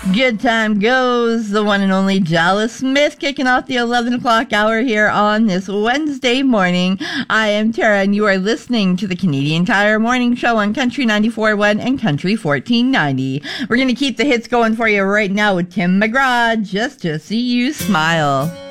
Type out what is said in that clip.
Good time goes. The one and only Dallas Smith kicking off the 11 o'clock hour here on this Wednesday morning. I am Tara, and you are listening to the Canadian Tire Morning Show on Country 94.1 and Country 1490. We're going to keep the hits going for you right now with Tim McGraw, Just to See You Smile.